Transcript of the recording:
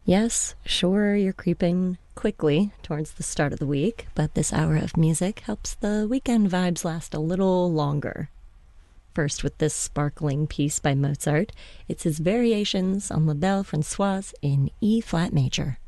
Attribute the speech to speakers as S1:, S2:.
S1: Yes, sure, you're creeping quickly towards the start of the week, but this hour of music helps the weekend vibes last a little longer. First, with this sparkling piece by Mozart, it's his variations on La Belle Françoise in E flat major.